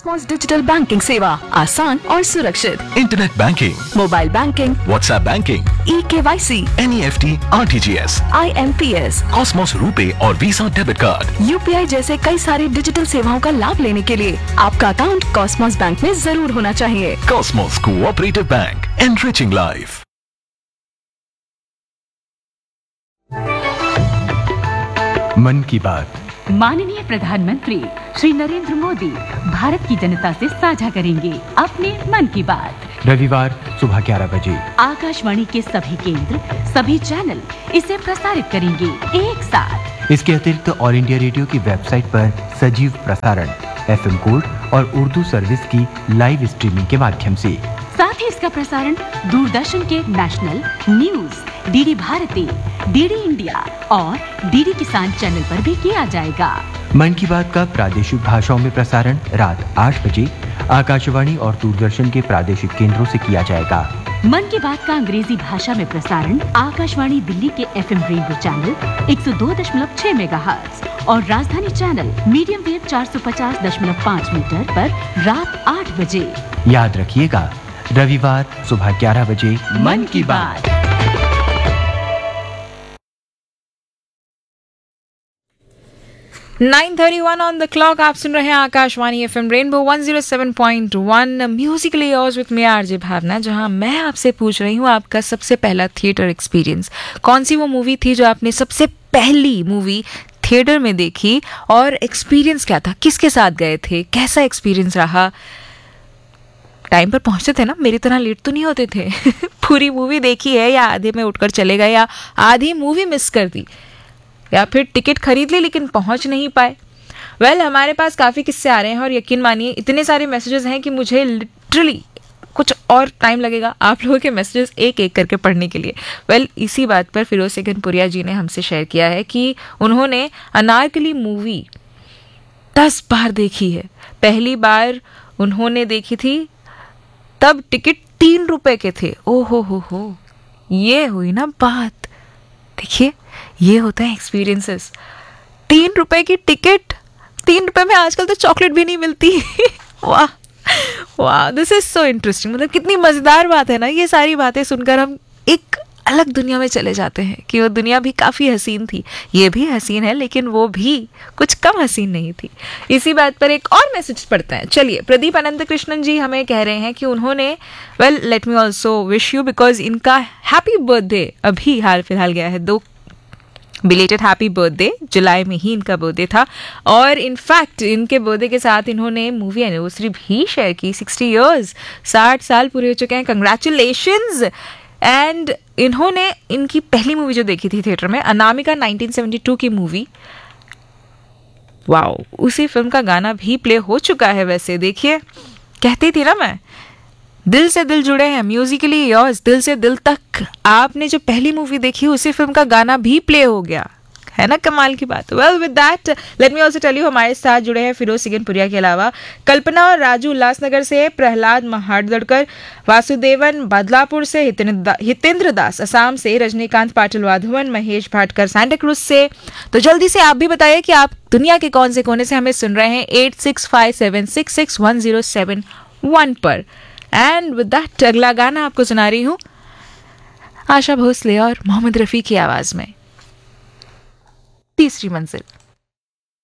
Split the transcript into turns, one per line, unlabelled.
Cosmos digital banking सेवा आसान और सुरक्षित।
Internet banking,
mobile banking,
WhatsApp banking,
eKYC,
NEFT, RTGS,
IMPS,
Cosmos RuPay और वीसा डेबिट कार्ड,
UPI जैसे कई सारी डिजिटल सेवाओं का लाभ लेने के लिए आपका अकाउंट कॉस्मोस बैंक में जरूर होना चाहिए।
Cosmos cooperative bank, enriching life.
मन की बात
माननीय प्रधानमंत्री श्री नरेंद्र मोदी भारत की जनता से साझा करेंगे अपने मन की बात।
रविवार सुबह 11 बजे
आकाशवाणी के सभी केंद्र, सभी चैनल इसे प्रसारित करेंगे एक साथ।
इसके अतिरिक्त ऑल इंडिया रेडियो की वेबसाइट पर सजीव प्रसारण, FM कोड और उर्दू सर्विस की लाइव स्ट्रीमिंग के माध्यम से।
साथ ही इसका प्रसारण दूरदर्शन के national news, DD Bharti, DD India और DD किसान चैनल पर भी किया जाएगा।
मन की बात का प्रादेशिक भाषाओं में प्रसारण रात 8 बजे आकाशवाणी और दूरदर्शन के प्रादेशिक केंद्रों से किया जाएगा।
मन की बात का अंग्रेजी भाषा में प्रसारण आकाशवाणी दिल्ली के FM रेनबो चैनल 102.6 मेगाहर्ट्ज और राजधानी चैनल मीडियम वेव 450.5 मीटर पर रात 8 बजे।
याद रखिएगा, रविवार सुबह 11 बजे
मन की बात।
9:31 ऑन द क्लॉक। आप सुन रहे हैं Akashvani FM rainbow 107.1 Musically yours with me RJ भावना, जहां मैं आपसे पूछ रही हूँ आपका सबसे पहला थिएटर एक्सपीरियंस कौन सी वो मूवी थी जो आपने सबसे पहली मूवी थिएटर में देखी, और एक्सपीरियंस क्या था, किसके साथ गए थे, कैसा एक्सपीरियंस रहा। टाइम पर पहुंचते थे ना, मेरी तरह लेट तो नहीं होते थे। पूरी मूवी देखी है या आधे में उठकर चले गए या आधी मूवी मिस कर दी या फिर टिकट खरीद ली लेकिन पहुंच नहीं पाए। हमारे पास काफ़ी किस्से आ रहे हैं और यकीन मानिए इतने सारे मैसेजेस हैं कि मुझे लिटरली कुछ और टाइम लगेगा आप लोगों के मैसेजेस एक एक करके पढ़ने के लिए। इसी बात पर फिरोज सिकंदपुरिया जी ने हमसे शेयर किया है कि उन्होंने अनारकली मूवी 10 बार देखी है। पहली बार उन्होंने देखी थी तब टिकट 3 रुपए के थे। हो ये हुई ना बात। देखिए, ये होता है एक्सपीरियंसेस। 3 रुपए की टिकट, 3 रुपए में आजकल तो चॉकलेट भी नहीं मिलती। वाह वाह, दिस इज सो इंटरेस्टिंग। मतलब कितनी मजेदार बात है ना। ये सारी बातें सुनकर हम एक अलग दुनिया में चले जाते हैं कि वो दुनिया भी काफ़ी हसीन थी। ये भी हसीन है लेकिन वो भी कुछ कम हसीन नहीं थी। इसी बात पर एक और मैसेज पढ़ते हैं। चलिए, प्रदीप अनंत कृष्णन जी हमें कह रहे हैं कि उन्होंने let me also wish you, because इनका हैप्पी बर्थडे अभी हाल फिलहाल गया है। 2 बिलेटेड हैप्पी बर्थडे, जुलाई में ही इनका बर्थडे था और इनफैक्ट इनके बर्थडे के साथ इन्होंने मूवी एनिवर्सरी भी शेयर की। 60 ईयर्स, 60 साल पूरे हो चुके हैं। कंग्रेचुलेशंस। एंड इन्होंने इनकी पहली मूवी जो देखी थी थिएटर में, अनामिका 1972 की मूवी। वाओ, उसी फिल्म का गाना भी प्ले हो चुका है। वैसे देखिए, कहती थी ना मैं, दिल से दिल जुड़े हैं, म्यूजिकली योर्स, दिल से दिल तक। आपने जो पहली मूवी देखी उसी फिल्म का गाना भी प्ले हो गया है ना, कमाल की बात। With that let me also tell you, हमारे साथ जुड़े हैं फिरोज सिकंदपुरिया के अलावा कल्पना और राजू उल्लासनगर से, प्रहलाद महाड़दड़कर वासुदेवन बदलापुर से, हितेंद्र दास असम से, रजनीकांत पाटिल वाधवन, महेश भाटकर सैंटा क्रूज से। तो जल्दी से आप भी बताइए कि आप दुनिया के कौन से कोने से हमें सुन रहे हैं 8657661071 पर। एंड विद दैट अगला गाना आपको सुना रही हूँ आशा भोसले और मोहम्मद रफ़ी की आवाज में, तीसरी मंजिल।